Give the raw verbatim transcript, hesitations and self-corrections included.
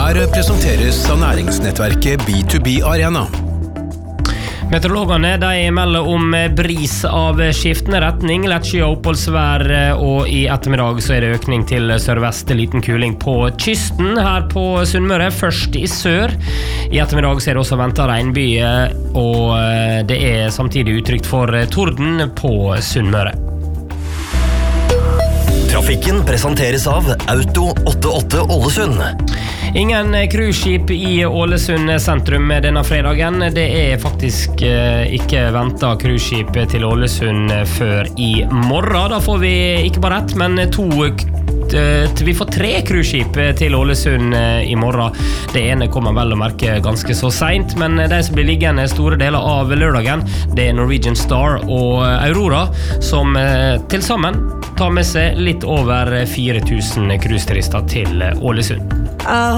Her presenteres av næringsnettverket B to B Arena. Meteorologene de melder om bris av skiftende retning, lett sky og oppholdsvær, og i ettermiddag så er det økning til sørvest, liten kuling på kysten her på Sunnmøre, først i sør. I ettermiddag så er det også ventet regnbyger, og det er samtidig utrygt for torden på Sunnmøre. Trafikken presenteres av Auto åttiåtte Ålesund. Ingen cruiseskip i Ålesund sentrum denne fredagen. Det er faktisk ikke ventet cruiseskip til Ålesund før i morgen. Da får vi ikke bare ett, men to vi får tre cruiseskip til Ålesund i morgen. Det ene kommer vel å merke ganske så sent, men de som blir liggende store deler av lørdagen, det er Norwegian Star og Aurora, som til sammen tar med seg litt over fire tusen cruiseturister til Ålesund.